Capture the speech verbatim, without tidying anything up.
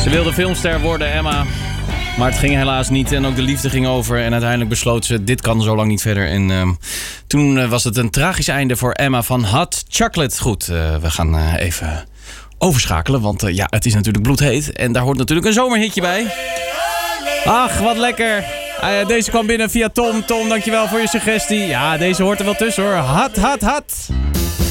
Ze wilde filmster worden, Emma. Maar het ging helaas niet en ook de liefde ging over. En uiteindelijk besloot ze, dit kan zo lang niet verder. En uh, toen uh, was het een tragisch einde voor Emma van Hot Chocolate. Goed, uh, we gaan uh, even overschakelen. Want uh, ja, het is natuurlijk bloedheet. En daar hoort natuurlijk een zomerhitje bij. Ach, wat lekker. Uh, deze kwam binnen via Tom. Tom, dankjewel voor je suggestie. Ja, deze hoort er wel tussen hoor. Hot, hot, hot.